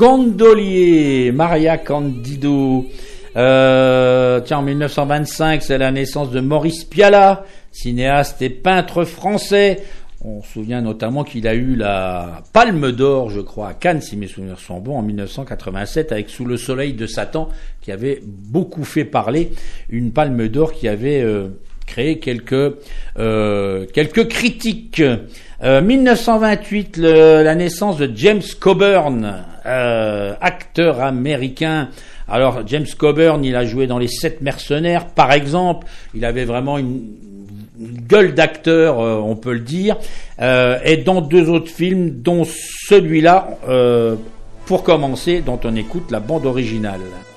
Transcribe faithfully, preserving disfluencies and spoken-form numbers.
Gondolier, Maria Candido. Euh, tiens, en mille neuf cent vingt-cinq, c'est la naissance de Maurice Pialat, cinéaste et peintre français. On se souvient notamment qu'il a eu la Palme d'Or, je crois, à Cannes, si mes souvenirs sont bons, en mille neuf cent quatre-vingt-sept, avec Sous le soleil de Satan, qui avait beaucoup fait parler. Une Palme d'Or qui avait euh, créé quelques euh, quelques critiques. Euh, mille neuf cent vingt-huit, le, la naissance de James Coburn, euh, acteur américain. Alors, James Coburn, il a joué dans Les Sept Mercenaires, par exemple. Il avait vraiment une gueule d'acteur, euh, on peut le dire, euh, et dans deux autres films, dont celui-là, euh, pour commencer, dont on écoute la bande originale.